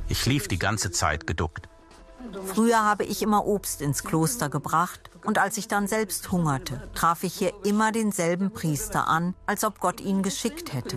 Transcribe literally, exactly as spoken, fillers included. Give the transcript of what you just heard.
Ich lief die ganze Zeit geduckt. Früher habe ich immer Obst ins Kloster gebracht und als ich dann selbst hungerte, traf ich hier immer denselben Priester an, als ob Gott ihn geschickt hätte.